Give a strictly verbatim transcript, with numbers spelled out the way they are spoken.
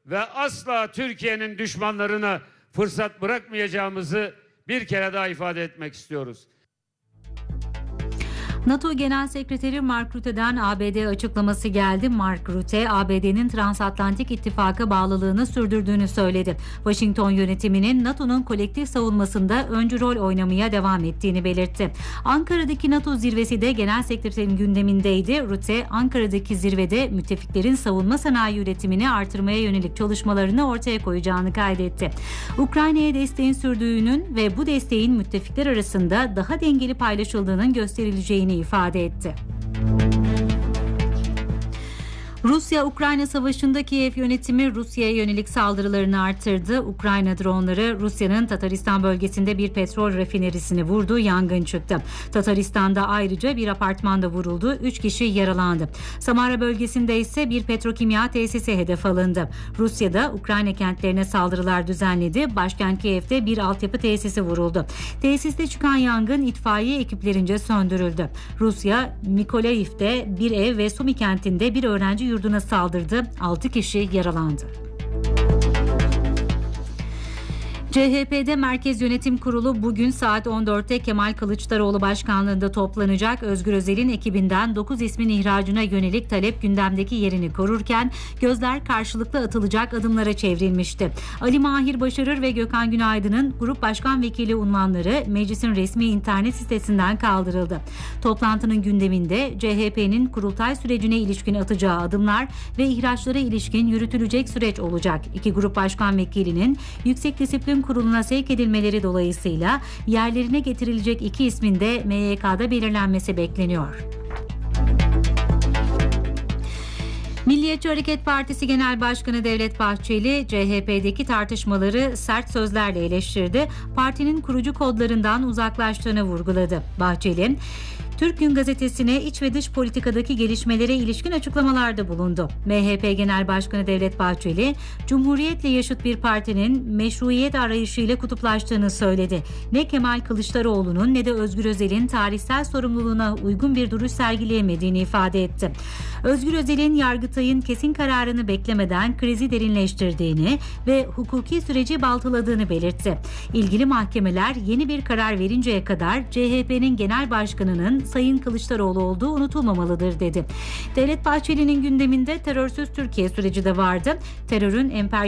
ve asla Türkiye'nin düşmanlarına fırsat bırakmayacağımızı bir kere daha ifade etmek istiyoruz. NATO Genel Sekreteri Mark Rutte'den A B D açıklaması geldi. Mark Rutte, A B D'nin Transatlantik İttifaka bağlılığını sürdürdüğünü söyledi. Washington yönetiminin NATO'nun kolektif savunmasında öncü rol oynamaya devam ettiğini belirtti. Ankara'daki NATO zirvesi de Genel Sekreterin gündemindeydi. Rutte, Ankara'daki zirvede müttefiklerin savunma sanayi üretimini artırmaya yönelik çalışmalarını ortaya koyacağını kaydetti. Ukrayna'ya desteğin sürdüğünün ve bu desteğin müttefikler arasında daha dengeli paylaşıldığının gösterileceğini ifade etti. Rusya-Ukrayna savaşında Kiev yönetimi Rusya'ya yönelik saldırılarını artırdı. Ukrayna dronları Rusya'nın Tataristan bölgesinde bir petrol rafinerisini vurdu, yangın çıktı. Tataristan'da ayrıca bir apartmanda vuruldu, üç kişi yaralandı. Samara bölgesinde ise bir petrokimya tesisi hedef alındı. Rusya'da Ukrayna kentlerine saldırılar düzenledi. Başkent Kiev'de bir altyapı tesisi vuruldu. Tesiste çıkan yangın itfaiye ekiplerince söndürüldü. Rusya, Mykolaiev'de bir ev ve Sumi kentinde bir öğrenci yurduna saldırdı. altı kişi yaralandı. C H P'de Merkez Yönetim Kurulu bugün saat on dörtte Kemal Kılıçdaroğlu başkanlığında toplanacak. Özgür Özel'in ekibinden dokuz ismin ihracına yönelik talep gündemdeki yerini korurken gözler karşılıklı atılacak adımlara çevrilmişti. Ali Mahir Başarır ve Gökhan Günaydın'ın Grup Başkan Vekili unvanları meclisin resmi internet sitesinden kaldırıldı. Toplantının gündeminde C H P'nin kurultay sürecine ilişkin atacağı adımlar ve ihraçlara ilişkin yürütülecek süreç olacak. İki grup başkan vekilinin Yüksek Disiplin Kurulu'na sevk edilmeleri dolayısıyla yerlerine getirilecek iki ismin de M Y K'da belirlenmesi bekleniyor. Milliyetçi Hareket Partisi Genel Başkanı Devlet Bahçeli, C H P'deki tartışmaları sert sözlerle eleştirdi. Partinin kurucu kodlarından uzaklaştığını vurguladı. Bahçeli, Türk Gün Gazetesi'ne iç ve dış politikadaki gelişmelere ilişkin açıklamalarda bulundu. M H P Genel Başkanı Devlet Bahçeli, Cumhuriyet'le yaşıt bir partinin meşruiyet arayışıyla kutuplaştığını söyledi. Ne Kemal Kılıçdaroğlu'nun ne de Özgür Özel'in tarihsel sorumluluğuna uygun bir duruş sergileyemediğini ifade etti. Özgür Özel'in Yargıtay'ın kesin kararını beklemeden krizi derinleştirdiğini ve hukuki süreci baltaladığını belirtti. İlgili mahkemeler yeni bir karar verinceye kadar C H P'nin genel başkanının Sayın Kılıçdaroğlu olduğu unutulmamalıdır dedi. Devlet Bahçeli'nin gündeminde terörsüz Türkiye süreci de vardı. Terörün emperyal